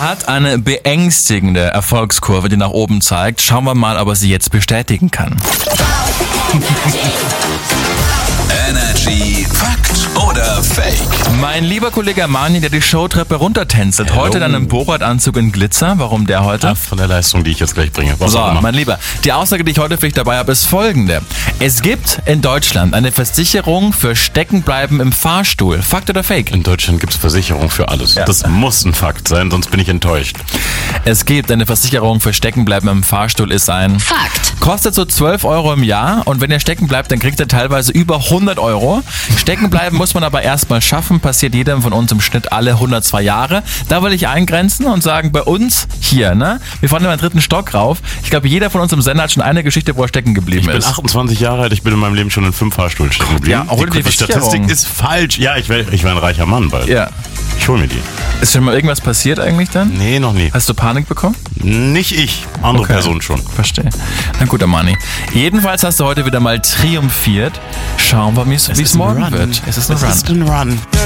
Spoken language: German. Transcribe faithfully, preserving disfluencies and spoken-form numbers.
hat eine beängstigende Erfolgskurve, die nach oben zeigt. Schauen wir mal, ob er sie jetzt bestätigen kann. Energy Fakt oder Fake? Mein lieber Kollege Mani, der die Showtreppe runtertänzelt, Hello. heute dann im Borat-Anzug in Glitzer. Warum der heute? Ja, von der Leistung, die ich jetzt gleich bringe. Was So, auch immer. mein Lieber, die Aussage, die ich heute für dich dabei habe, ist folgende. Es gibt in Deutschland eine Versicherung für Steckenbleiben im Fahrstuhl. Fakt oder Fake? In Deutschland gibt es Versicherung für alles. Ja. Das muss ein Fakt sein, sonst bin ich enttäuscht. Es gibt eine Versicherung für Steckenbleiben im Fahrstuhl, ist ein Fakt. Kostet so zwölf Euro im Jahr und wenn ihr stecken bleibt, dann kriegt ihr teilweise über hundert Euro. Stecken bleiben muss man aber erstmal schaffen, passiert jedem von uns im Schnitt alle hundertzwei Jahre. Da will ich eingrenzen und sagen, bei uns hier, ne, wir fahren in den dritten Stock rauf. Ich glaube, jeder von uns im Sender hat schon eine Geschichte, wo er stecken geblieben Ich bin ist. achtundzwanzig Jahre alt, ich bin in meinem Leben schon in fünf Fahrstühlen stecken geblieben. Ja, hol dir die die, die Versicherung. Statistik ist falsch. Ja, ich wäre ich wär ein reicher Mann bald. Ja. Ich hol mir die. Ist schon mal irgendwas passiert eigentlich dann? Nee, noch nie. Hast du Panik bekommen? Nicht ich, andere Okay. Person schon. Verstehe. Na gut, Mani. Jedenfalls hast du heute wieder mal triumphiert. Schauen wir, wie es morgen wird. Es ist ein Run. Es ist ein Run.